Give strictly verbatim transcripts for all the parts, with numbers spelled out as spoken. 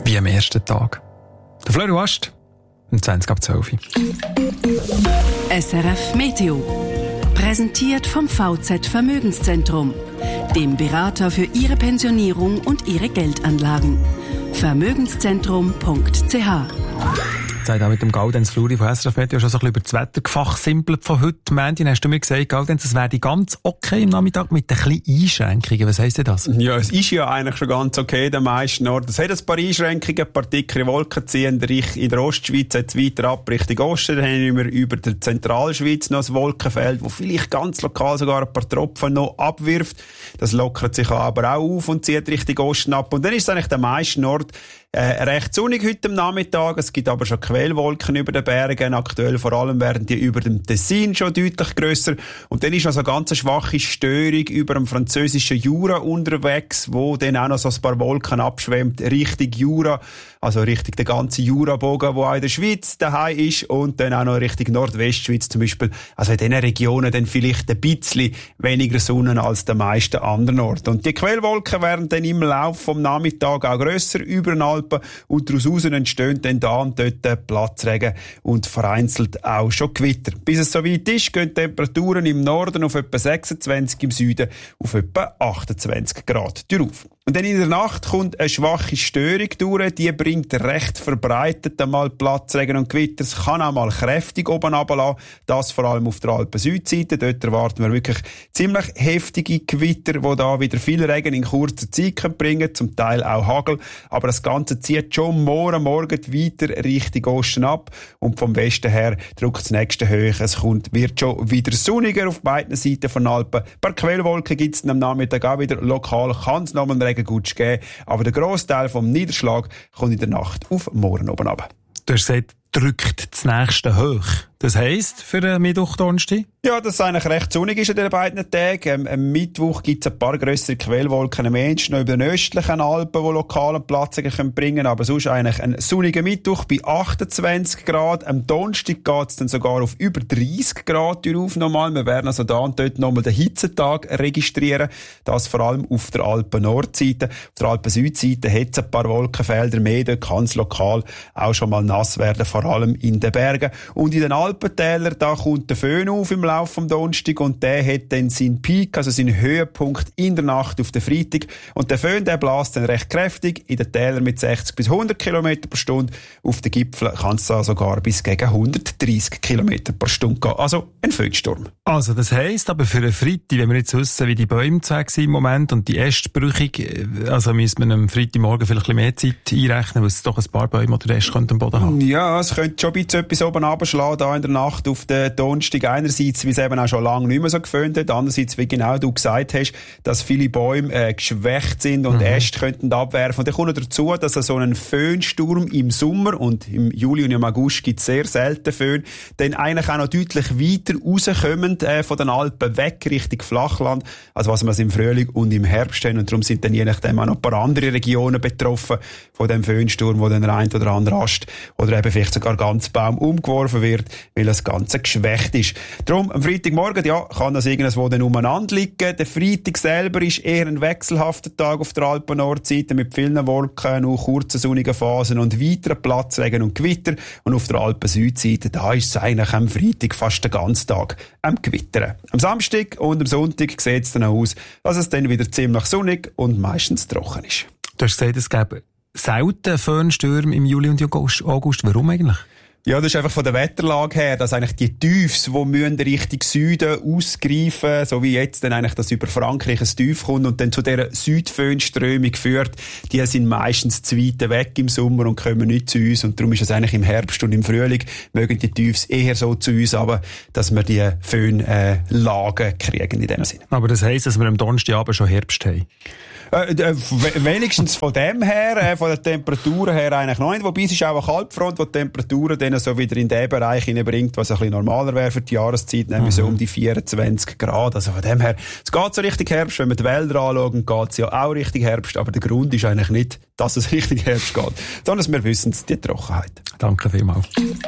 wie am ersten Tag. Der Florian Ast, um zwanzig ab zwölf. S R F Meteo. Präsentiert vom V Z Vermögenszentrum, dem Berater für Ihre Pensionierung und Ihre Geldanlagen. Vermögenszentrum punkt c h. Sagt auch mit dem Gaudenz Fluri von S R F Meteo schon so ein bisschen über das Wetter gefachsimpelt von heute. Mandy, hast du mir gesagt, Gaudenz, es wäre ganz okay im Nachmittag mit ein bisschen Einschränkungen. Was heisst denn das? Ja, es ist ja eigentlich schon ganz okay in den meisten Orten. Es hat ein paar Einschränkungen, ein paar dickere Wolken ziehen. In der Ostschweiz jetzt weiter ab Richtung Osten. Dann haben wir über der Zentralschweiz noch ein Wolkenfeld, wo vielleicht ganz lokal sogar ein paar Tropfen noch abwirft. Das lockert sich aber auch auf und zieht Richtung Osten ab. Und dann ist es eigentlich der meisten Ort Äh, recht sonnig heute am Nachmittag. Es gibt aber schon Quellwolken über den Bergen. Aktuell vor allem werden die über dem Tessin schon deutlich grösser. Und dann ist noch so eine ganz schwache Störung über dem französischen Jura unterwegs, wo dann auch noch so ein paar Wolken abschwemmt Richtung Jura. Also Richtung den ganzen Jurabogen, der auch in der Schweiz daheim ist. Und dann auch noch Richtung Nordwestschweiz zum Beispiel. Also in diesen Regionen dann vielleicht ein bisschen weniger Sonne als den meisten anderen Orten. Und die Quellwolken werden dann im Laufe vom Nachmittag auch grösser über den Alpen. Und daraus entstehen dann da und dort Platzregen und vereinzelt auch schon Gewitter. Bis es soweit ist, gehen Temperaturen im Norden auf etwa sechsundzwanzig, im Süden auf etwa achtundzwanzig Grad auf. Und dann in der Nacht kommt eine schwache Störung durch, die bringt recht verbreitet einmal Platzregen und Gewitter. Es kann auch mal kräftig oben runterlassen, das vor allem auf der Alpen-Südseite. Dort erwarten wir wirklich ziemlich heftige Gewitter, die da wieder viel Regen in kurzer Zeit bringen können, zum Teil auch Hagel. Aber das Ganze zieht schon morgen Morgen weiter Richtung Osten ab und vom Westen her drückt das nächste hoch. Es kommt, wird schon wieder sonniger auf beiden Seiten von Alpen. Ein paar Quellwolken gibt es am Nachmittag auch wieder. Lokal kann es nochmal einen Regen gut geben, aber der Grossteil vom Niederschlag kommt in der Nacht auf morgen oben runter. Du hast gesagt, drückt das nächste hoch. Das heisst für den Mittwoch, Donnerstag? Ja, dass es eigentlich recht sonnig ist an den beiden Tagen. Ähm, am Mittwoch gibt es ein paar grössere Quellwolken, am Ende noch über den östlichen Alpen, die lokalen Platzungen können bringen. Aber sonst eigentlich ein sonniger Mittwoch bei achtundzwanzig Grad. Am Donnerstag geht es dann sogar auf über dreissig Grad auf nochmal. Wir werden also da und dort nochmal den Hitzetag registrieren. Das vor allem auf der Alpen-Nordseite. Auf der Alpen-Südseite hat es ein paar Wolkenfelder mehr. Dort kann es lokal auch schon mal nass werden, vor allem in den Bergen. Und in den Alpentälern, da kommt der Föhn auf im Laufe vom Donnerstag und der hat dann seinen Peak, also seinen Höhepunkt in der Nacht auf den Freitag. Und der Föhn, der bläst dann recht kräftig in den Tälern mit sechzig bis hundert Kilometer pro Stunde. Auf den Gipfeln kann es da sogar bis gegen hundertdreissig Kilometer pro Stunde gehen. Also ein Föhnsturm. Also das heisst aber für einen Freitag, wenn wir jetzt wissen, wie die Bäume zu sind im Moment und die Ästbrüchig, also müsste man am Freitagmorgen vielleicht ein bisschen mehr Zeit einrechnen, weil es doch ein paar Bäume oder Äste am Boden haben. Ja, es könnte schon ein bisschen etwas oben runterschlagen, da in der Nacht auf den Donnerstag. Einerseits, wie es eben auch schon lange nicht mehr so geföhnt hat. Andererseits, wie genau du gesagt hast, dass viele Bäume äh, geschwächt sind und mhm. Äste könnten abwerfen. Und dann kommt dazu, dass so ein Föhnsturm im Sommer und im Juli und im August gibt es sehr selten Föhn, dann eigentlich auch noch deutlich weiter rauskommen äh, von den Alpen weg Richtung Flachland, als was wir es im Frühling und im Herbst haben. Und darum sind dann je nachdem auch noch ein paar andere Regionen betroffen von dem Föhnsturm, wo dann der ein oder andere Ast oder eben vielleicht sogar ganz Baum umgeworfen wird, weil das Ganze geschwächt ist. Darum, am Freitagmorgen, ja, kann das irgendwo dann umeinander liegen. Der Freitag selber ist eher ein wechselhafter Tag auf der Alpen-Nordseite mit vielen Wolken, nur kurzen sonnigen Phasen und weiteren Platzregen und Gewitter. Und auf der Alpen-Südseite, da ist es eigentlich am Freitag fast den ganzen Tag am Gewittern. Am Samstag und am Sonntag sieht es dann aus, dass es dann wieder ziemlich sonnig und meistens trocken ist. Du hast gesagt, es gäbe selten Föhnstürme im Juli und August. Warum eigentlich? Ja, das ist einfach von der Wetterlage her, dass eigentlich die Tiefs, die müssen Richtung Süden ausgreifen, so wie jetzt dann eigentlich das über Frankreich ein Tief kommt und dann zu dieser Südföhnströmung führt, die sind meistens zu weit weg im Sommer und kommen nicht zu uns und darum ist es eigentlich im Herbst und im Frühling mögen die Tiefs eher so zu uns, aber dass wir die Föhnlagen äh, kriegen in dem Sinne. Aber das heisst, dass wir am Donnerstagabend schon Herbst haben? Äh, äh, wenigstens von dem her, äh, von den Temperaturen her eigentlich noch nicht. Wobei es ist auch eine Kaltfront, die die Temperaturen dann so wieder in den Bereich hineinbringt, was ein bisschen normaler wäre für die Jahreszeit, nämlich mhm. so um die vierundzwanzig Grad. Also von dem her, es geht so richtig Herbst. Wenn wir die Wälder anschauen, geht es ja auch richtig Herbst. Aber der Grund ist eigentlich nicht, dass es richtig Herbst geht, sondern wir wissen es, die Trockenheit. Danke vielmals.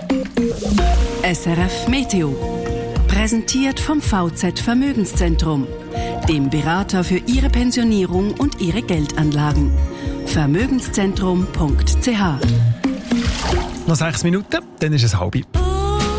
S R F Meteo. Präsentiert vom V Z Vermögenszentrum, dem Berater für Ihre Pensionierung und Ihre Geldanlagen. vermögenszentrum punkt c h. Noch sechs Minuten, dann ist es halb.